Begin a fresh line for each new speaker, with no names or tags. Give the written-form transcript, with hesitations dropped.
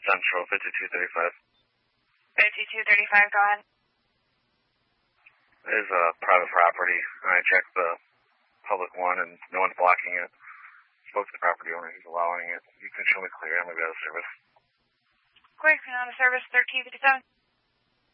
Central, 5235.
5235, go ahead.
It is a private property, and I checked the public one, and no one's blocking it. Spoke to the property owner, he's allowing it. You can show me clear, I'm going to be out of service.
Quick, on the service 1357.